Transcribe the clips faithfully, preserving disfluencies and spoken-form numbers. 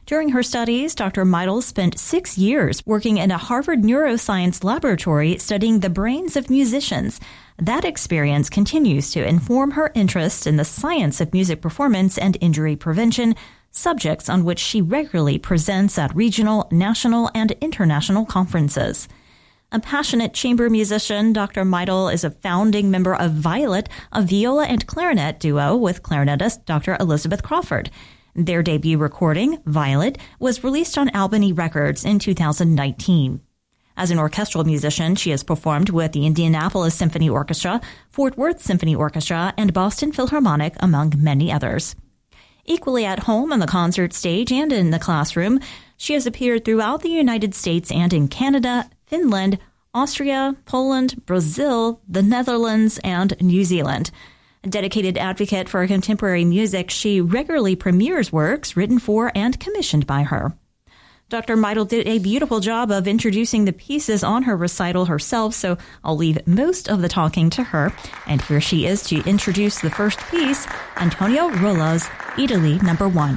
During her studies, Doctor Meidel spent six years working in a Harvard neuroscience laboratory studying the brains of musicians. That experience continues to inform her interest in the science of music performance and injury prevention, subjects on which she regularly presents at regional, national, and international conferences. A passionate chamber musician, Doctor Meidel is a founding member of Violet, a viola and clarinet duo with clarinetist Doctor Elizabeth Crawford. Their debut recording, Violet, was released on Albany Records in two thousand nineteen. As an orchestral musician, she has performed with the Indianapolis Symphony Orchestra, Fort Worth Symphony Orchestra, and Boston Philharmonic, among many others. Equally at home on the concert stage and in the classroom, she has appeared throughout the United States and in Canada, Finland, Austria, Poland, Brazil, the Netherlands, and New Zealand. A dedicated advocate for contemporary music, she regularly premieres works written for and commissioned by her. Doctor Meidel did a beautiful job of introducing the pieces on her recital herself, so I'll leave most of the talking to her. And here she is to introduce the first piece, Antonio Rolla's Italy Number One.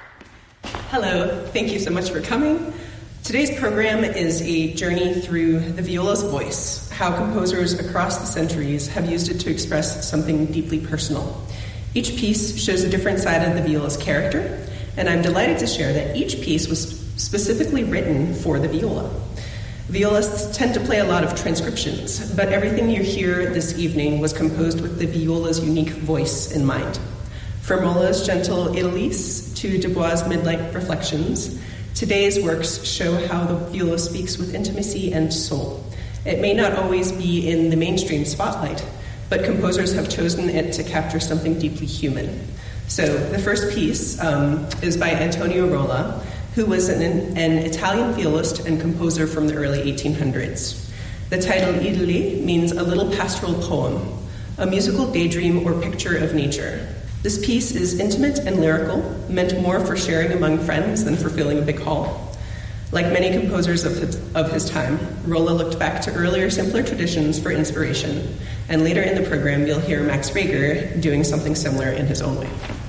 Hello, thank you so much for coming. Today's program is a journey through the viola's voice, how composers across the centuries have used it to express something deeply personal. Each piece shows a different side of the viola's character, and I'm delighted to share that each piece was specifically written for the viola. Violists tend to play a lot of transcriptions, but everything you hear this evening was composed with the viola's unique voice in mind. From Rolla's gentle Idilise to Dubois' Midnight Reflections, today's works show how the viola speaks with intimacy and soul. It may not always be in the mainstream spotlight, but composers have chosen it to capture something deeply human. So the first piece um, is by Antonio Rolla, who was an, an Italian violist and composer from the early eighteen hundreds. The title Idili means a little pastoral poem, a musical daydream or picture of nature. This piece is intimate and lyrical, meant more for sharing among friends than for filling a big hall. Like many composers of his, of his time, Rolla looked back to earlier, simpler traditions for inspiration, and later in the program you'll hear Max Reger doing something similar in his own way.